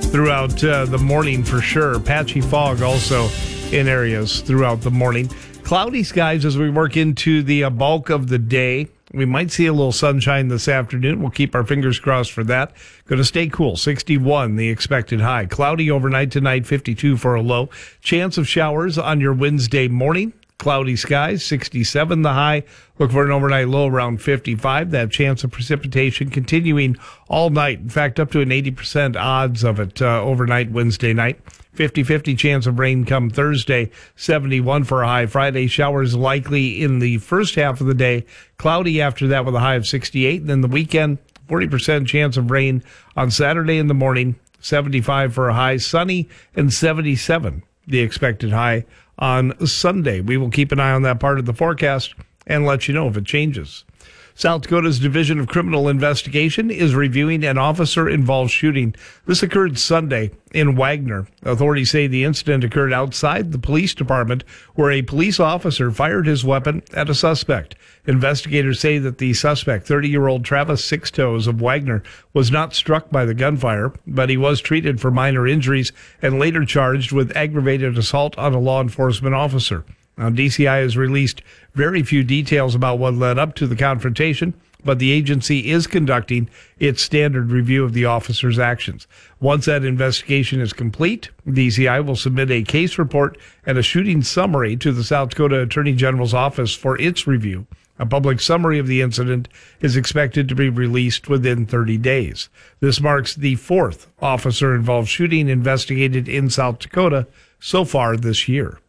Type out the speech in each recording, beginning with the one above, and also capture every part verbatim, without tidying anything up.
throughout uh, the morning for sure. Patchy fog also in areas throughout the morning. Cloudy skies as we work into the uh, bulk of the day. We might see a little sunshine this afternoon. We'll keep our fingers crossed for that. Going to stay cool. sixty-one, the expected high. Cloudy overnight tonight, fifty-two for a low. Chance of showers on your Wednesday morning. Cloudy skies, sixty-seven the high. Look for an overnight low around fifty-five. That chance of precipitation continuing all night. In fact, up to an eighty percent odds of it uh, overnight Wednesday night. fifty-fifty chance of rain come Thursday, seventy-one for a high. Friday, showers likely in the first half of the day. Cloudy after that with a high of sixty-eight. And then the weekend, forty percent chance of rain on Saturday in the morning, seventy-five for a high. Sunny and seventy-seven, the expected high on Sunday. We will keep an eye on that part of the forecast and let you know if it changes. South Dakota's Division of Criminal Investigation is reviewing an officer-involved shooting. This occurred Sunday in Wagner. Authorities say the incident occurred outside the police department where a police officer fired his weapon at a suspect. Investigators say that the suspect, thirty-year-old Travis Sixtoes of Wagner, was not struck by the gunfire, but he was treated for minor injuries and later charged with aggravated assault on a law enforcement officer. Now, D C I has released very few details about what led up to the confrontation, but the agency is conducting its standard review of the officer's actions. Once that investigation is complete, D C I will submit a case report and a shooting summary to the South Dakota Attorney General's office for its review. A public summary of the incident is expected to be released within thirty days. This marks the fourth officer-involved shooting investigated in South Dakota so far this year.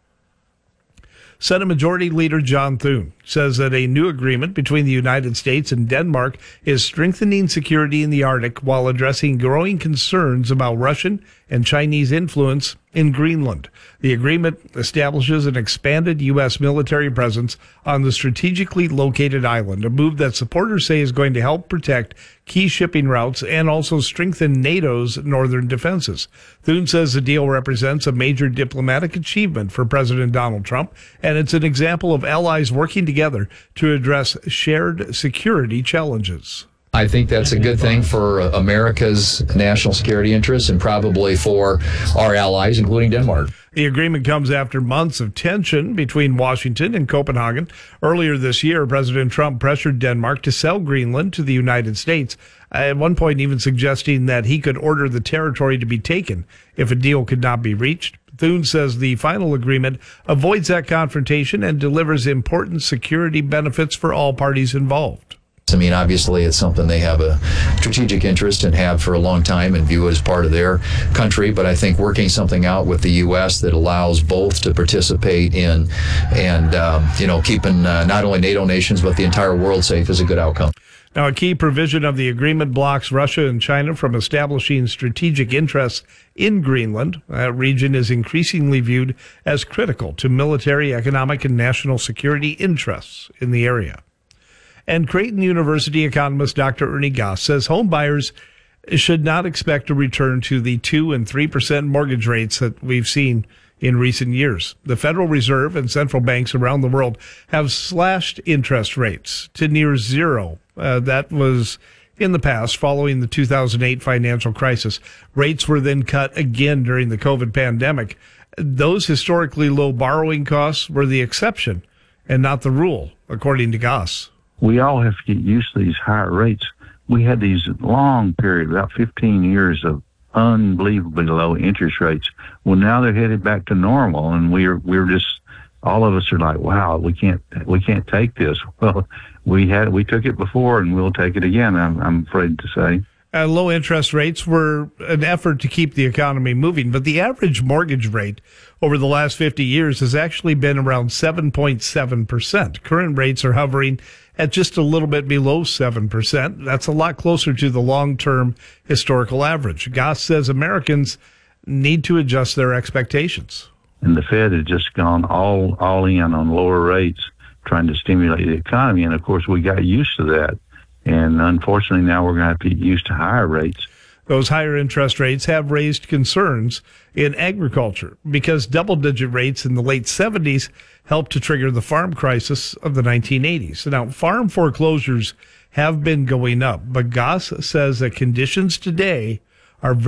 Senate Majority Leader John Thune says that a new agreement between the United States and Denmark is strengthening security in the Arctic while addressing growing concerns about Russian and Chinese influence in Greenland. The agreement establishes an expanded U S military presence on the strategically located island, a move that supporters say is going to help protect key shipping routes and also strengthen NATO's northern defenses. Thune says the deal represents a major diplomatic achievement for President Donald Trump, and it's an example of allies working together to address shared security challenges. I think that's a good thing for America's national security interests and probably for our allies, including Denmark. The agreement comes after months of tension between Washington and Copenhagen. Earlier this year, President Trump pressured Denmark to sell Greenland to the United States, at one point even suggesting that he could order the territory to be taken if a deal could not be reached. Thune says the final agreement avoids that confrontation and delivers important security benefits for all parties involved. I mean, obviously, it's something they have a strategic interest and have for a long time and view it as part of their country. But I think working something out with the U S that allows both to participate in and, um, you know, keeping uh, not only NATO nations but the entire world safe is a good outcome. Now, a key provision of the agreement blocks Russia and China from establishing strategic interests in Greenland. That region is increasingly viewed as critical to military, economic, and national security interests in the area. And Creighton University economist Doctor Ernie Goss says home buyers should not expect a return to the two and three percent mortgage rates that we've seen in recent years. The Federal Reserve and central banks around the world have slashed interest rates to near zero. Uh, that was in the past following the two thousand eight financial crisis. Rates were then cut again during the COVID pandemic. Those historically low borrowing costs were the exception and not the rule, according to Goss. We all have to get used to these higher rates. We had these long period, about fifteen years of unbelievably low interest rates. Well, now they're headed back to normal, and we're we're just all of us are like, wow, we can't we can't take this. Well, we had we took it before, and we'll take it again. I'm I'm afraid to say. Uh, low interest rates were an effort to keep the economy moving, but the average mortgage rate over the last fifty years has actually been around seven point seven percent. Current rates are hovering at just a little bit below seven percent. That's a lot closer to the long-term historical average. Goss says Americans need to adjust their expectations. And the Fed has just gone all, all in on lower rates, trying to stimulate the economy. And, of course, we got used to that. And unfortunately, now we're going to have to get used to higher rates. Those higher interest rates have raised concerns in agriculture because double-digit rates in the late seventies helped to trigger the farm crisis of the nineteen eighties. Now, farm foreclosures have been going up, but Goss says that conditions today are